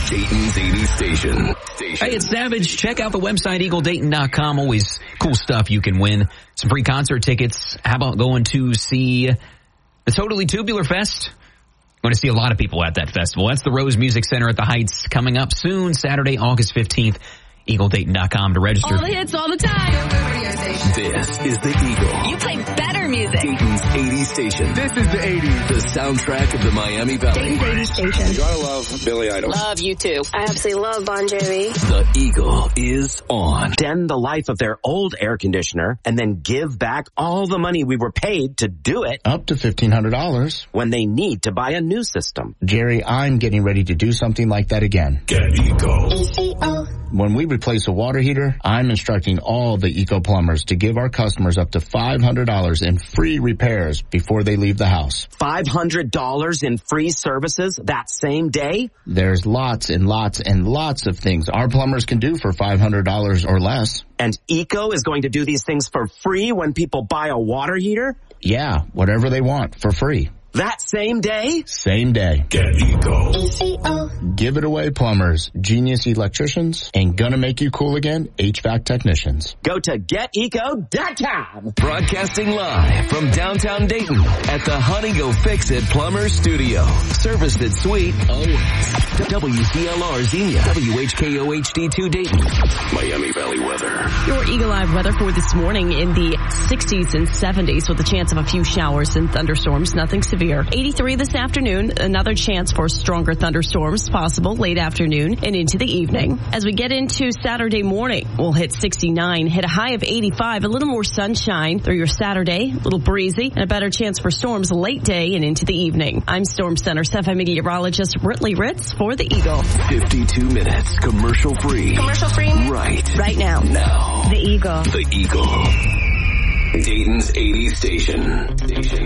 Dayton's 80s station. Hey, it's Savage. Check out the website, EagleDayton.com. Always cool stuff you can win. Some free concert tickets. How about going to see the Totally Tubular Fest? Going to see a lot of people at that festival. That's the Rose Music Center at the Heights coming up soon, Saturday, August 15th. EagleDayton.com to register. All the hits all the time. This is the Eagle. You play better music. Dayton's 80s station. This is the 80s. The soundtrack of the Miami Valley. Dayton's 80s station. You gotta love Billy Idol. Love you too. I absolutely love Bon Jovi. The Eagle is on. Extend the life of their old air conditioner and then give back all the money we were paid to do it. Up to $1,500. When they need to buy a new system. Jerry, I'm getting ready to do something like that again. Get Eco. When we replace a water heater, I'm instructing all the Eco plumbers to give our customers up to $500 in free repairs before they leave the house. $500 in free services that same day? There's lots and lots and lots of things our plumbers can do for $500 or less. And Eco is going to do these things for free when people buy a water heater? Yeah, whatever they want for free. That same day? Same day. Get Eco. Give it away, plumbers, genius electricians, and gonna make you cool again, HVAC technicians. Go to geteco.com. Broadcasting live from downtown Dayton at the Honey Go Fix It Plumber Studio. Serviced at Sweet always. WCLR Xenia. WHKOHD2 Dayton. Miami Valley weather. Your Eagle Eye weather for this morning in the 60s and 70s with a chance of a few showers and thunderstorms. Nothing severe. 83 this afternoon. Another chance for stronger thunderstorms possible late afternoon and into the evening. As we get into Saturday morning, we'll hit 69, hit a high of 85, a little more sunshine through your Saturday, a little breezy, and a better chance for storms late day and into the evening. I'm Storm Center Sapphire meteorologist Rittley Ritz for the Eagle. 52 minutes commercial free. Commercial free? Right now. Now. The Eagle. The Eagle. Dayton's 80s station.